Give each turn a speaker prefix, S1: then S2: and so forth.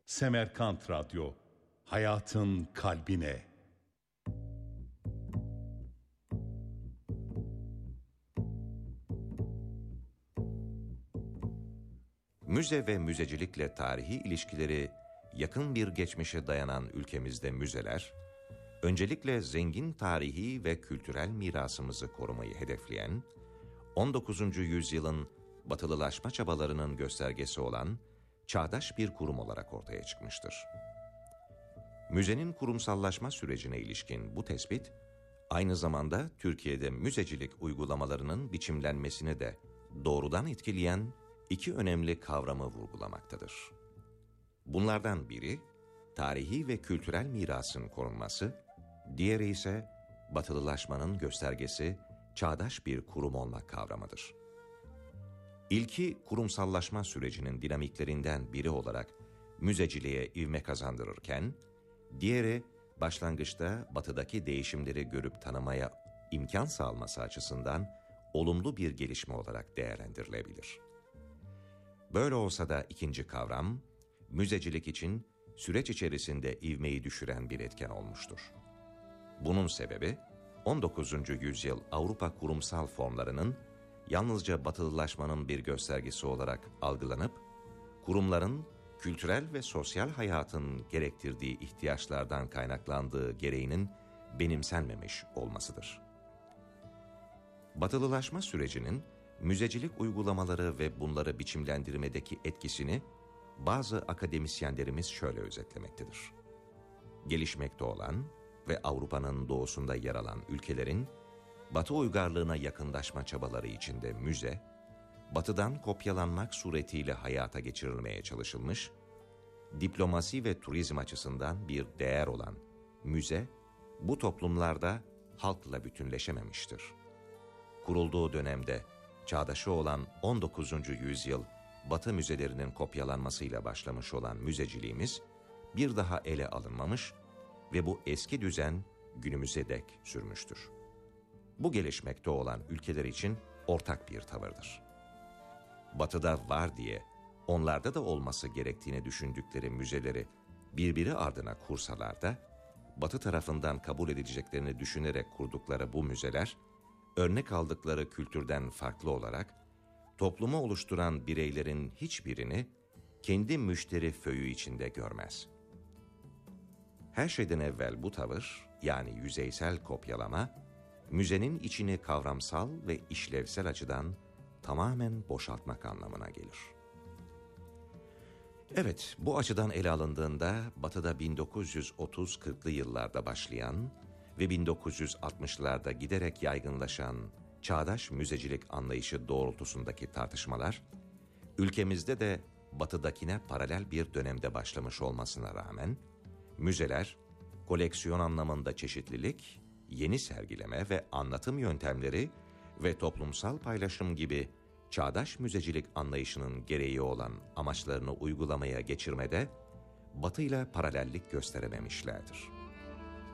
S1: Semerkant Radyo, hayatın kalbine.
S2: Müze ve müzecilikle tarihi ilişkileri yakın bir geçmişe dayanan ülkemizde müzeler, öncelikle zengin tarihi ve kültürel mirasımızı korumayı hedefleyen, 19. yüzyılın batılılaşma çabalarının göstergesi olan çağdaş bir kurum olarak ortaya çıkmıştır. Müzenin kurumsallaşma sürecine ilişkin bu tespit, aynı zamanda Türkiye'de müzecilik uygulamalarının biçimlenmesini de doğrudan etkileyen iki önemli kavramı vurgulamaktadır. Bunlardan biri, tarihi ve kültürel mirasın korunması, diğeri ise batılılaşmanın göstergesi, çağdaş bir kurum olmak kavramıdır. İlki kurumsallaşma sürecinin dinamiklerinden biri olarak müzeciliğe ivme kazandırırken, diğeri başlangıçta batıdaki değişimleri görüp tanımaya imkan sağlaması açısından olumlu bir gelişme olarak değerlendirilebilir. Böyle olsa da ikinci kavram, müzecilik için süreç içerisinde ivmeyi düşüren bir etken olmuştur. Bunun sebebi, 19. yüzyıl Avrupa kurumsal formlarının yalnızca batılılaşmanın bir göstergesi olarak algılanıp, kurumların kültürel ve sosyal hayatın gerektirdiği ihtiyaçlardan kaynaklandığı gereğinin benimsenmemiş olmasıdır. Batılılaşma sürecinin müzecilik uygulamaları ve bunları biçimlendirmedeki etkisini bazı akademisyenlerimiz şöyle özetlemektedir. Gelişmekte olan ve Avrupa'nın doğusunda yer alan ülkelerin Batı uygarlığına yakınlaşma çabaları içinde müze, Batı'dan kopyalanmak suretiyle hayata geçirilmeye çalışılmış, diplomasi ve turizm açısından bir değer olan müze, bu toplumlarda halkla bütünleşememiştir. Kurulduğu dönemde çağdaşı olan 19. yüzyıl Batı müzelerinin kopyalanmasıyla başlamış olan müzeciliğimiz bir daha ele alınmamış ve bu eski düzen günümüze dek sürmüştür. Bu gelişmekte olan ülkeler için ortak bir tavırdır. Batı'da var diye onlarda da olması gerektiğini düşündükleri müzeleri birbiri ardına kursalar da, Batı tarafından kabul edileceklerini düşünerek kurdukları bu müzeler, örnek aldıkları kültürden farklı olarak, toplumu oluşturan bireylerin hiçbirini kendi müşteri föyü içinde görmez. Her şeyden evvel bu tavır, yani yüzeysel kopyalama, müzenin içini kavramsal ve işlevsel açıdan tamamen boşaltmak anlamına gelir. Evet, bu açıdan ele alındığında Batı'da 1930-40'lı yıllarda başlayan ve 1960'larda giderek yaygınlaşan çağdaş müzecilik anlayışı doğrultusundaki tartışmalar, ülkemizde de Batı'dakine paralel bir dönemde başlamış olmasına rağmen, müzeler, koleksiyon anlamında çeşitlilik, yeni sergileme ve anlatım yöntemleri ve toplumsal paylaşım gibi çağdaş müzecilik anlayışının gereği olan amaçlarını uygulamaya geçirmede Batı'yla paralellik gösterememişlerdir.